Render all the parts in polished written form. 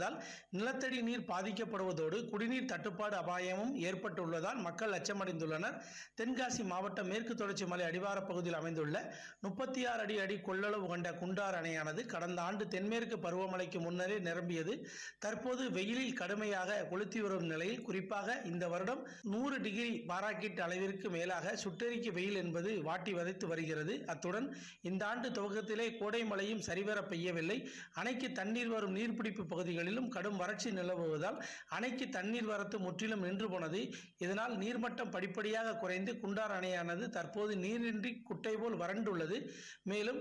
வருவதால் நிலத்தடி நீர் பாதிக்கப்படுவதோடு குடிநீர் தட்டுப்பாடு அபாயமும் ஏற்பட்டுள்ளதால் மக்கள் அச்சமடைந்துள்ளனர். தென்காசி மாவட்டம் மேற்கு தொடர்ச்சி மலை அடிவார பகுதியில் அமைந்துள்ள 36 அடி கொள்ளளவு கொண்ட குண்டார் அணையானது கடந்த ஆண்டு தென்மேற்கு பருவமழைக்கு முன்னரே நிரம்பியது. தற்போது வெயிலில் கடுமையாக கொளுத்தி வரும் நிலையில் குறிப்பாக இந்த வருடம் 100 டிகிரி பாராக்கெட் அளவிற்கு மேலாக சுட்டெரிக்க வெயில் என்பது வாட்டி வதைத்து வருகிறது. அத்துடன் இந்த ஆண்டு துவக்கத்திலே கோடை மழையும் சரிவர பெய்யவில்லை. அணைக்கு தண்ணீர் வரும் நீர்பிடிப்பு பகுதிகளிலும் கடும் வறட்சி நிலவுவதால் அணைக்கு தண்ணீர் வரத்து முற்றிலும் நின்று போனது. இதனால் நீர்மட்டம் படிப்படியாக குறைந்து குண்டார் அணையானது தற்போது நீரின்றி குட்டை போல் வறண்டுள்ளது. மேலும்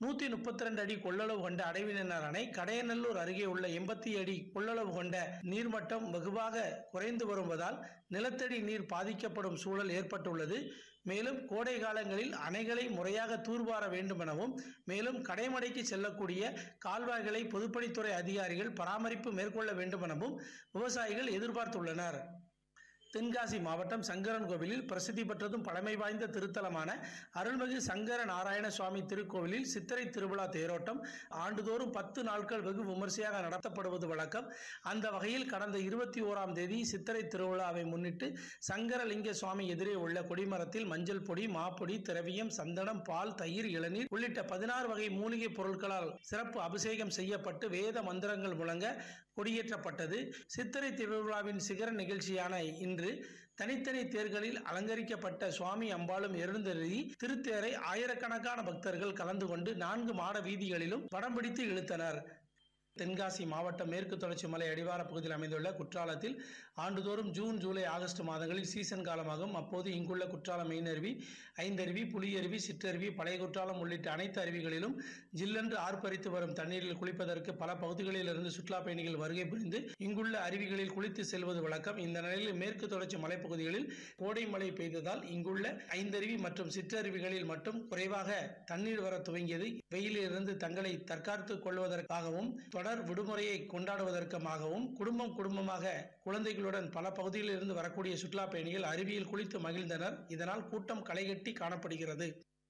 132 அடி கொள்ளளவு கொண்ட அடைவினர் அணை கடையநல்லூர் அருகே உள்ள 80 அடி கொள்ளளவு கொண்ட நீர்மட்டம் வெகுவாக குறைந்து வருவதால் நிலத்தடி நீர் பாதிக்கப்படும் சூழல் ஏற்பட்டுள்ளது. மேலும் கோடை காலங்களில் அணைகளை முறையாக தூர்வார வேண்டும் எனவும் மேலும் கடைமடைக்கு செல்லக்கூடிய கால்வாய்களை பொதுப்பணித்துறை அதிகாரிகள் பராமரிப்பு மேற்கொள்ள வேண்டும் எனவும் விவசாயிகள் எதிர்பார்த்துள்ளனர். தென்காசி மாவட்டம் சங்கரன் கோவிலில் பிரசித்தி பெற்றதும் பழமை வாய்ந்த திருத்தலமான அருள்மிகு சங்கர நாராயண சுவாமி திருக்கோவிலில் சித்திரை திருவிழா தேரோட்டம் ஆண்டுதோறும் 10 நாட்கள் வெகு விமர்சையாக நடத்தப்படுவது வழக்கம். அந்த வகையில் கடந்த 21ஆம் தேதி சித்திரை திருவிழாவை முன்னிட்டு சங்கரலிங்க சுவாமி எதிரே உள்ள கொடிமரத்தில் மஞ்சள் பொடி, மாப்பொடி, திரவியம், சந்தனம், பால், தயிர், இளநீர் உள்ளிட்ட 16 வகை மூலிகை பொருட்களால் சிறப்பு அபிஷேகம் செய்யப்பட்டு வேத மந்திரங்கள் முழங்க கொடியேற்றப்பட்டது. சித்திரை திருவிழாவின் சிகர நிகழ்ச்சியான இன்று தனித்தனி தேர்களில் அலங்கரிக்கப்பட்ட சுவாமி அம்பாளும் எழுந்தருளி திருத்தேரை ஆயிரக்கணக்கான பக்தர்கள் கலந்து கொண்டு 4 மாட வீதிகளிலும் படம் பிடித்து இழுத்தனர். தென்காசி மாவட்டம் மேற்கு தொடர்ச்சி மலை அடிவார பகுதியில் அமைந்துள்ள குற்றாலத்தில் ஆண்டுதோறும் ஜூன், ஜூலை, ஆகஸ்ட் மாதங்களில் சீசன் காலமாகும். அப்போது இங்குள்ள குற்றாலம் மெயினருவி, ஐந்தருவி, புலியருவி, சிற்றருவி, பழைய குற்றாலம் உள்ளிட்ட அனைத்து அருவிகளிலும் ஜில்லென்று ஆர்ப்பரித்து வரும் தண்ணீரில் குளிப்பதற்கு பல பகுதிகளில் இருந்து சுற்றுலா பயணிகள் வருகை புரிந்து இங்குள்ள அருவிகளில் குளித்து செல்வது வழக்கம். இந்த நிலையில் மேற்கு தொடர்ச்சி மலைப்பகுதிகளில் கோடை மழை பெய்ததால் இங்குள்ள ஐந்தருவி மற்றும் சிற்றருவிகளில் மட்டும் குறைவாக தண்ணீர் வர துவங்கியது. வெயிலில் இருந்து தங்களை தற்காத்துக் கொள்வதற்காகவும் தொடர் விடுமுறையை கொண்டாடுவதற்காகவும் குடும்பமாக குழந்தைகளுடன் பல பகுதிகளில் இருந்து வரக்கூடிய சுற்றுலா பயணிகள் அருவியில் குளித்து மகிழ்ந்தனர். இதனால் கூட்டம் களைகட்டி காணப்படுகிறது.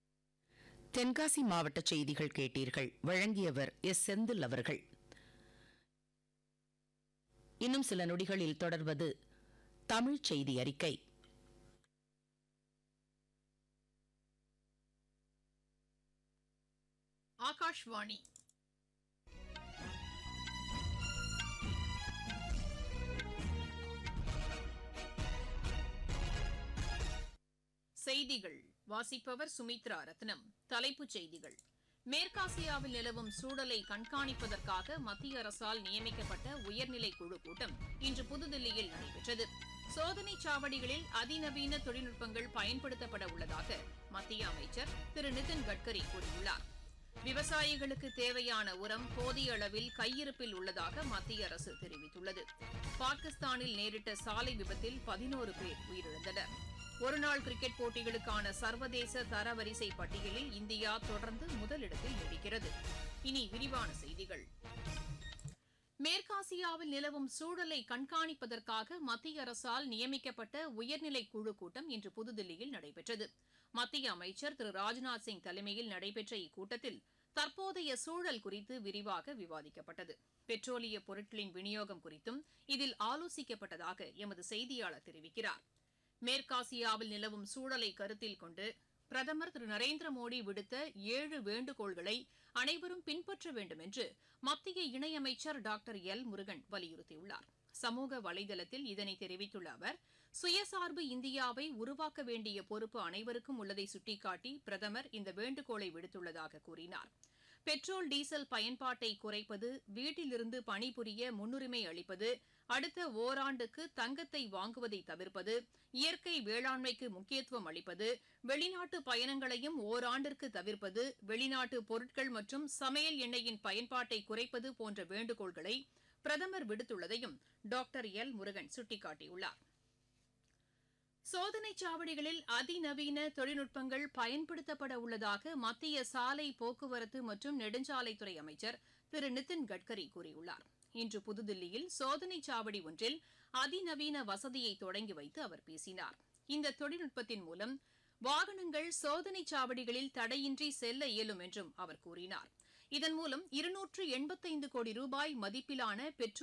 தென்காசி மாவட்ட செய்திகள் கேட்டீர்கள். வழங்கியவர் எஸ். செந்தில் அவர்கள். இன்னும் சில நொடிகளில் தொடர்வது தமிழ் செய்தி அறிக்கை. ஆகாஷ்வாணி. செய்திகள் வாசிப்பவர் சுமித்ரா ரத்னம். தலைப்புச் செய்திகள். மேற்காசியாவில் நிலவும் சூழலை கண்காணிப்பதற்காக மத்திய அரசால் நியமிக்கப்பட்ட உயர்நிலை குழு கூட்டம் இன்று புதுதில்லியில் நடைபெற்றது. சோதனைச் சாவடிகளில் அதிநவீன தொழில்நுட்பங்கள் பயன்படுத்தப்பட உள்ளதாக மத்திய அமைச்சர் திரு நிதின் கட்கரி கூறியுள்ளார். விவசாயிகளுக்கு தேவையான உரம் போதிய அளவில் கையிருப்பில் உள்ளதாக மத்திய அரசு தெரிவித்துள்ளது. பாகிஸ்தானில் நேரிட்ட சாலை விபத்தில் 11 பேர் உயிரிழந்தனர். ஒருநாள் கிரிக்கெட் போட்டிகளுக்கான சர்வதேச தரவரிசை பட்டியலில் இந்தியா தொடர்ந்து முதலிடத்தில் நீடிக்கிறது. இனி விரிவான செய்திகள். மேற்காசியாவில் நிலவும் சூழலை கண்காணிப்பதற்காக மத்திய அரசால் நியமிக்கப்பட்ட உயர்நிலை குழு கூட்டம் இன்று புதுதில்லியில் நடைபெற்றது. மத்திய அமைச்சர் திரு ராஜ்நாத் சிங் தலைமையில் நடைபெற்ற இக்கூட்டத்தில் தற்போதைய சூழல் குறித்து விரிவாக விவாதிக்கப்பட்டது. பெட்ரோலிய பொருட்களின் விநியோகம் குறித்தும் இதில் ஆலோசிக்கப்பட்டதாக எமது செய்தியாளர் தெரிவிக்கிறார். மேற்காசியாவில் நிலவும் சூழலை கருத்தில் கொண்டு பிரதமர் திரு நரேந்திர மோடி விடுத்த 7 வேண்டுகோள்களை அனைவரும் பின்பற்ற வேண்டும் என்று மத்திய இணையமைச்சர் டாக்டர் எல். முருகன் வலியுறுத்தியுள்ளார். சமூக வலைதளத்தில் இதனை தெரிவித்துள்ள அவர், சுயசார்பு இந்தியாவை உருவாக்க வேண்டிய பொறுப்பு அனைவருக்கும் உள்ளதை சுட்டிக்காட்டி பிரதமர் இந்த வேண்டுகோளை விடுத்துள்ளதாக கூறினார். பெட்ரோல், டீசல் பயன்பாட்டை குறைப்பது, வீட்டிலிருந்து பணிபுரிய முன்னுரிமை அளிப்பது, அடுத்த ஓராண்டுக்கு தங்கத்தை வாங்குவதை தவிர்ப்பது, இயற்கை வேளாண்மைக்கு முக்கியத்துவம் அளிப்பது, வெளிநாட்டு பயணங்களையும் ஓராண்டிற்கு தவிர்ப்பது, வெளிநாட்டு பொருட்கள் மற்றும் சமையல் எண்ணெயின் பயன்பாட்டை குறைப்பது போன்ற வேண்டுகோள்களை பிரதமர் விடுத்துள்ளதையும் டாக்டர் எல். முருகன் சுட்டிக்காட்டியுள்ளார். சோதனைச் சாவடிகளில் அதிநவீன தொழில்நுட்பங்கள் பயன்படுத்தப்பட உள்ளதாக மத்திய சாலை போக்குவரத்து மற்றும் நெடுஞ்சாலைத்துறை அமைச்சர் திரு நிதின் கட்கரி கூறியுள்ளார். இன்று புதுதில்லியில் சோதனைச் சாவடி ஒன்றில் அதிநவீன வசதியை தொடங்கி வைத்து அவர் பேசினார். இந்த தொழில்நுட்பத்தின் மூலம் வாகனங்கள் சோதனைச் சாவடிகளில் தடையின்றி செல்ல இயலும் என்றும் அவர் கூறினார். இதன் மூலம் 285 கோடி ரூபாய் மதிப்பிலான பெட்ரோல்